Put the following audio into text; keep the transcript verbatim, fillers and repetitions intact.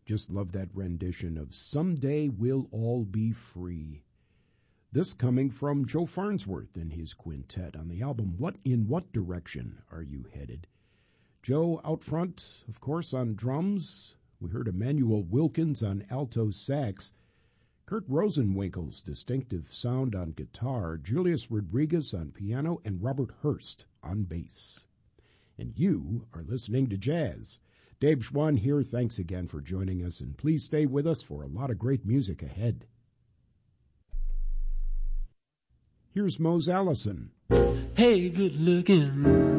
Just love that rendition of Someday We'll All Be Free. This coming from Joe Farnsworth and his quintet on the album What in What Direction Are You Headed? Joe out front, of course, on drums. We heard Emmanuel Wilkins on alto sax, Kurt Rosenwinkel's distinctive sound on guitar, Julius Rodriguez on piano, and Robert Hurst on bass. And you are listening to Jazz. Dave Schwann here. Thanks again for joining us, and please stay with us for a lot of great music ahead. Here's Mose Allison. Hey, good looking.